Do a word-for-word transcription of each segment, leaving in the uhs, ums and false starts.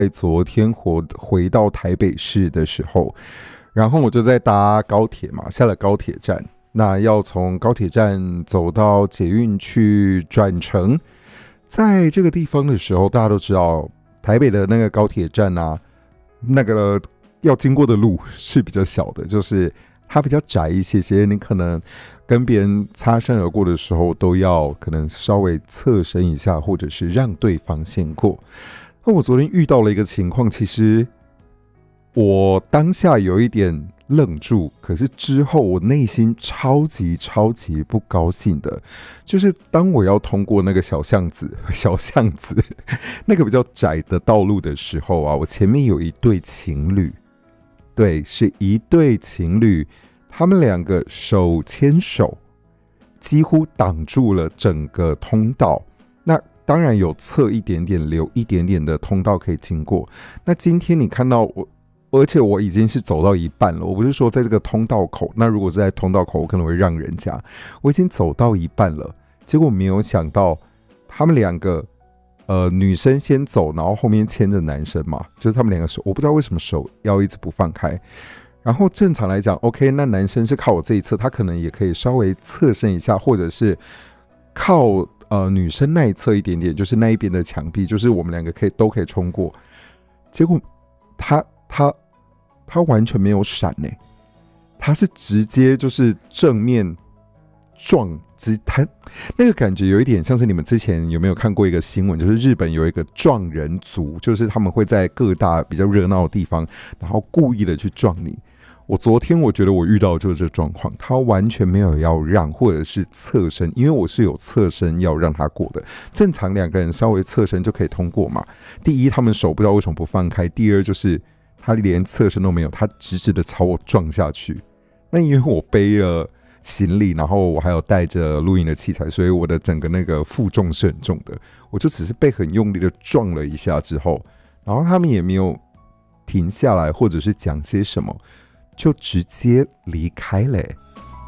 诶昨天回回到台北市的时候，然后我就在搭高铁嘛，下了高铁站，那要从高铁站走到捷运去转乘。在这个地方的时候，大家都知道台北的那个高铁站啊，那个要经过的路是比较小的，就是它比较窄一些些，你可能跟别人擦身而过的时候都要可能稍微侧身一下，或者是让对方先过。那我昨天遇到了一个情况，其实我当下有一点愣住，可是之后我内心超级超级不高兴的，就是当我要通过那个小巷子小巷子那个比较窄的道路的时候啊，我前面有一对情侣，对，是一对情侣，他们两个手牵手，几乎挡住了整个通道。那当然有侧一点点，留一点点的通道可以经过。那今天你看到我，而且我已经是走到一半了，我不是说在这个通道口，那如果是在通道口我可能会让人家，我已经走到一半了，结果没有想到他们两个呃，女生先走，然后后面牵着男生嘛，就是他们两个手，我不知道为什么手要一直不放开。然后正常来讲 OK， 那男生是靠我这一侧，他可能也可以稍微侧身一下，或者是靠呃女生那一侧一点点，就是那一边的墙壁，就是我们两个可以都可以冲过。结果他他他完全没有闪呢、欸，他是直接就是正面撞，他那个感觉有一点像是你们之前有没有看过一个新闻，就是日本有一个撞人族，就是他们会在各大比较热闹的地方，然后故意的去撞你。我昨天我觉得我遇到的就是这个状况，他完全没有要让或者是侧身，因为我是有侧身要让他过的，正常两个人稍微侧身就可以通过嘛。第一，他们手不知道为什么不放开；第二，就是他连侧身都没有，他直直的朝我撞下去。那因为我背了行李，然后我还有带着录音的器材，所以我的整个那个负重是很重的，我就只是被很用力的撞了一下之后，然后他们也没有停下来或者是讲些什么，就直接离开了、欸。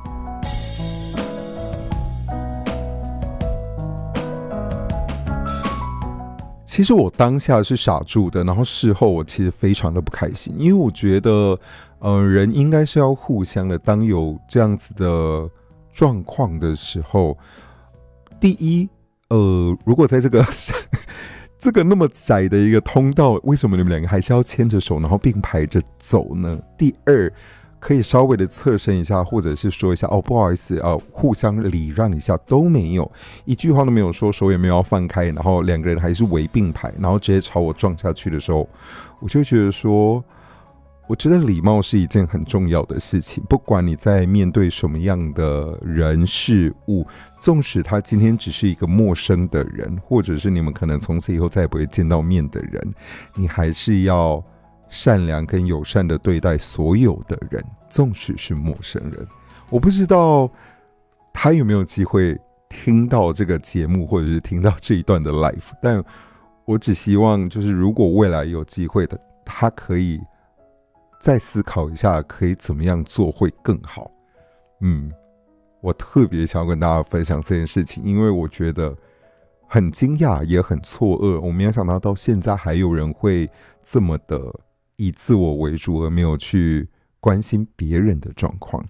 其实我当下是傻住的，然后事后我其实非常的不开心，因为我觉得呃，人应该是要互相的，当有这样子的状况的时候，第一呃，如果在这个这个那么窄的一个通道，为什么你们两个还是要牵着手然后并排着走呢？第二，可以稍微的侧身一下，或者是说一下哦，不好意思啊，互相礼让一下，都没有，一句话都没有说，手也没有要放开，然后两个人还是围并排，然后直接朝我撞下去的时候，我就觉得说，我觉得礼貌是一件很重要的事情，不管你在面对什么样的人事物，纵使他今天只是一个陌生的人，或者是你们可能从此以后再也不会见到面的人，你还是要善良跟友善的对待所有的人，纵使是陌生人。我不知道他有没有机会听到这个节目，或者是听到这一段的 live， 但我只希望就是如果未来有机会的，他可以再思考一下可以怎么样做会更好。嗯，我特别想要跟大家分享这件事情，因为我觉得很惊讶也很错愕，我没有想到到现在还有人会这么的以自我为主，而没有去关心别人的状况。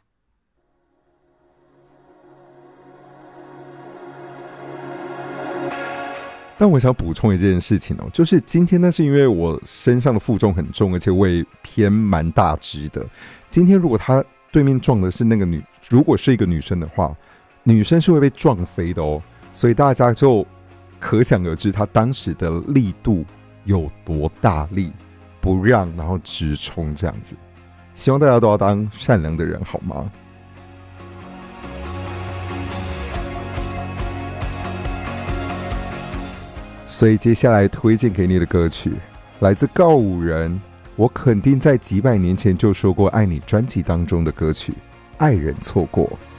但我想补充一件事情哦，就是今天呢是因为我身上的负重很重，而且我也偏蛮大只的。今天如果他对面撞的是那个女，如果是一个女生的话，女生是会被撞飞的哦，所以大家就可想而知她当时的力度有多大力，不让然后直冲这样子。希望大家都要当善良的人好吗？所以接下来推荐给你的歌曲来自告五人，我肯定在几百年前就说过爱你专辑当中的歌曲《爱人错过》。